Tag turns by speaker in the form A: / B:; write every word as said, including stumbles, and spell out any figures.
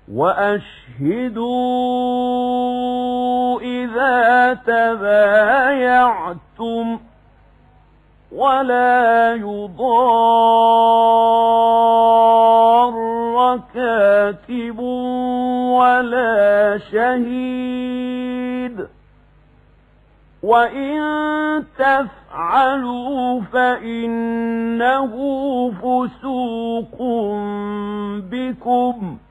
A: وأشهدوا إذا تبايعتم ولا يضار كاتب ولا شهيد، وإن تفعلوا فإنه فسوق بكم،